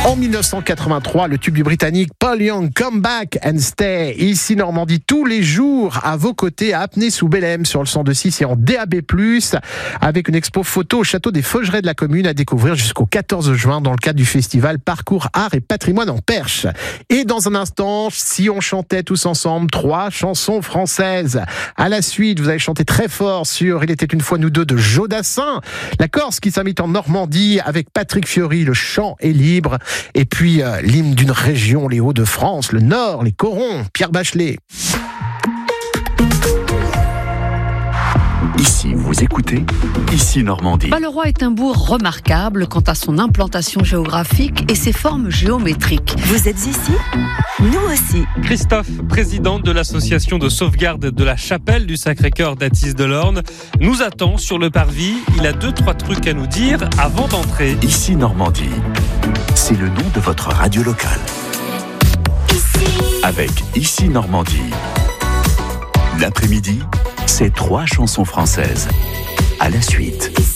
En 1983, le tube du Britannique Paul Young, Come Back and Stay. Ici Normandie, tous les jours, à vos côtés, à Apnée-sous-Bellem, sur le 102.6 et en DAB+, avec une expo photo au château des Faugerets de la commune à découvrir jusqu'au 14 juin dans le cadre du festival Parcours Art et Patrimoine en Perche. Et dans un instant, si on chantait tous ensemble 3 chansons françaises. À la suite, vous allez chanter très fort sur Il était une fois nous deux de Jodassin. La Corse qui s'invite en Normandie avec Patrick Fiori, le chant est libre. Et puis l'hymne d'une région, les Hauts-de-France, le Nord, les Corons, Pierre Bachelet. Ici, vous écoutez, ici Normandie. Balleroy est un bourg remarquable quant à son implantation géographique et ses formes géométriques. Vous êtes ici ? Nous aussi. Christophe, président de l'association de sauvegarde de la chapelle du Sacré-Cœur d'Athis-de-l'Orne, nous attend sur le parvis. Il a 2-3 trucs à nous dire avant d'entrer. Ici Normandie, c'est le nom de votre radio locale. Avec Ici Normandie, l'après-midi, c'est 3 chansons françaises. À la suite.